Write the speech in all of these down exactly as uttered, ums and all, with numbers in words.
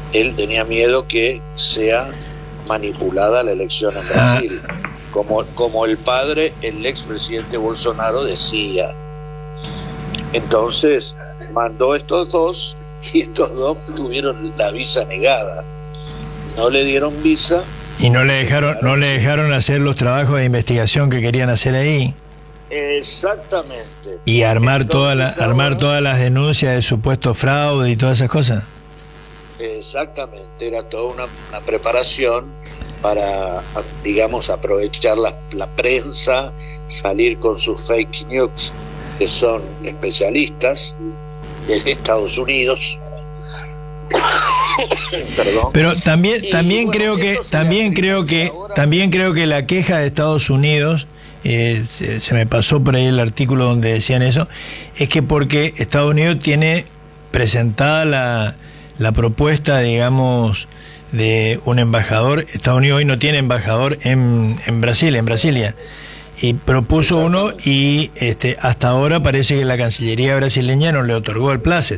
él tenía miedo que sea manipulada la elección en Brasil, ah. como, como el padre, el expresidente Bolsonaro decía. Entonces mandó estos dos, y estos dos tuvieron la visa negada, no le dieron visa. Y no le dejaron, no le dejaron hacer los trabajos de investigación que querían hacer ahí. Exactamente. Y armar todas las, armar todas las denuncias de supuesto fraude y todas esas cosas. Exactamente, era toda una, una preparación para, digamos, aprovechar la, la prensa, salir con sus fake news, que son especialistas de Estados Unidos. Perdón. Pero también, y, también bueno, creo que, también creo que, ahora... también creo que la queja de Estados Unidos, eh, se, se me pasó por ahí el artículo donde decían eso, es que porque Estados Unidos tiene presentada la la propuesta, digamos, de un embajador. Estados Unidos hoy no tiene embajador en, en Brasil, en Brasilia, y propuso uno, y este hasta ahora parece que la Cancillería brasileña no le otorgó el placet.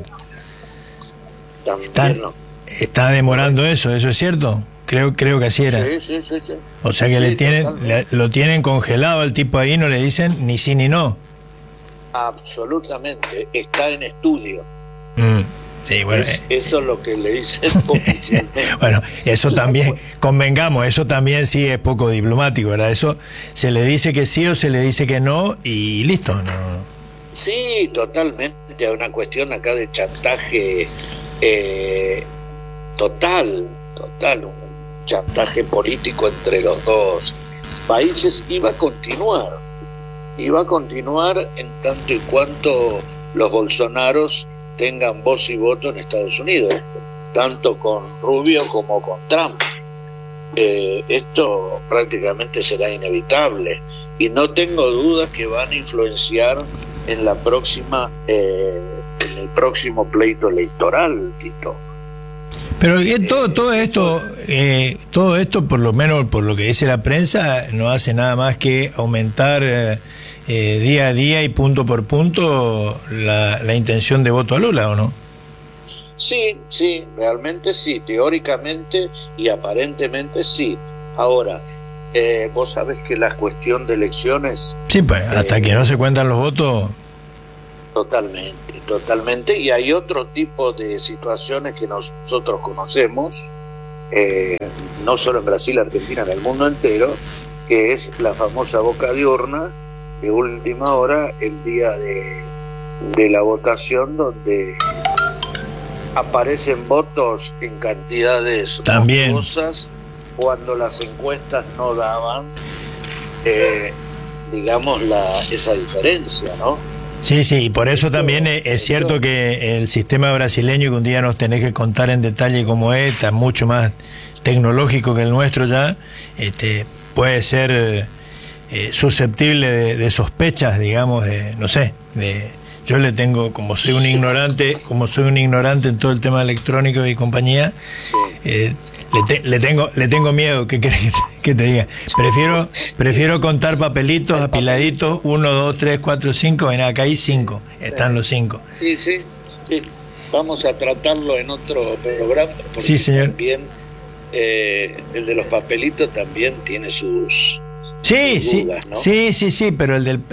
Está, está demorando eso, ¿eso es cierto? Creo creo que así era. Sí, sí, sí, sí. O sea que sí, le tienen le, lo tienen congelado al tipo ahí, no le dicen ni sí ni no. Absolutamente, está en estudio. Mm. Sí, bueno, es, eso es lo que le dicen oficialmente. Bueno, eso también, convengamos, eso también sí es poco diplomático, ¿verdad? Eso se le dice que sí o se le dice que no y listo, ¿no? Sí, totalmente. Hay una cuestión acá de chantaje eh, total, total, un chantaje político entre los dos países, y va a continuar, y va a continuar en tanto y cuanto los Bolsonaros tengan voz y voto en Estados Unidos, tanto con Rubio como con Trump. Eh, esto prácticamente será inevitable, y no tengo dudas que van a influenciar en la próxima, eh, en el próximo pleito electoral, Tito. Pero eh, todo, todo esto, eh, todo esto, por lo menos por lo que dice la prensa, no hace nada más que aumentar eh, Eh, día a día y punto por punto la, la intención de voto a Lula, ¿o no? Sí, sí, realmente sí, teóricamente y aparentemente sí. Ahora, eh, vos sabés que la cuestión de elecciones... Sí, pues, hasta eh, que no se cuentan los votos... Totalmente, totalmente, y hay otro tipo de situaciones que nosotros conocemos, eh, no solo en Brasil, Argentina, en el mundo entero, que es la famosa boca de urna, de última hora, el día de, de la votación, donde aparecen votos en cantidades monstruosas cuando las encuestas no daban, eh, digamos, la esa diferencia, ¿no? Sí, sí, y por eso también es, es cierto que el sistema brasileño, que un día nos tenés que contar en detalle cómo es, está mucho más tecnológico que el nuestro ya, este, puede ser... Eh, susceptible de, de sospechas, digamos, de, no sé, de, yo le tengo, como soy un ignorante, como soy un ignorante en todo el tema electrónico y compañía, eh, le, te, le tengo le tengo miedo. ¿Qué querés que te diga? Prefiero prefiero contar papelitos apiladitos, uno, dos, tres, cuatro, cinco, ven acá hay cinco, están los cinco. Sí, sí, sí, vamos a tratarlo en otro programa, porque sí, señor. También eh, el de los papelitos también tiene sus... Sí, sí, dudas, ¿no? sí, sí, sí, pero el del